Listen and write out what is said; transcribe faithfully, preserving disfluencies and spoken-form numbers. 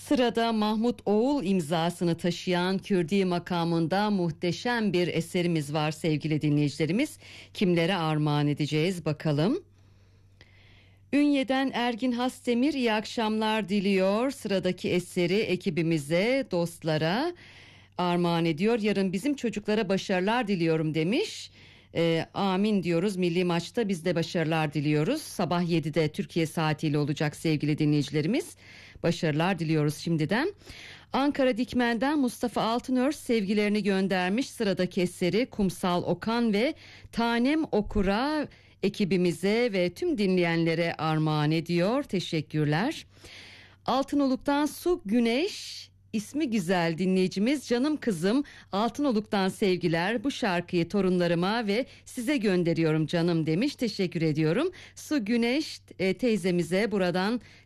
Sırada Mahmut Oğul imzasını taşıyan Kürdi makamında muhteşem bir eserimiz var sevgili dinleyicilerimiz. Kimlere armağan edeceğiz bakalım. Ünye'den Ergin Hasdemir iyi akşamlar diliyor. Sıradaki eseri ekibimize, dostlara armağan ediyor. Yarın bizim çocuklara başarılar diliyorum demiş. E, amin diyoruz. Milli maçta biz de başarılar diliyoruz. Sabah yedide Türkiye saatiyle olacak sevgili dinleyicilerimiz. Başarılar diliyoruz şimdiden. Ankara Dikmen'den Mustafa Altınörs sevgilerini göndermiş. Sıradaki eseri Kumsal Okan ve Tanem Okur'a, ekibimize ve tüm dinleyenlere armağan ediyor. Teşekkürler. Altınoluk'tan Su Güneş, ismi güzel dinleyicimiz, canım kızım Altınoluk'tan sevgiler, bu şarkıyı torunlarıma ve size gönderiyorum canım demiş. Teşekkür ediyorum. Su Güneş e, teyzemize buradan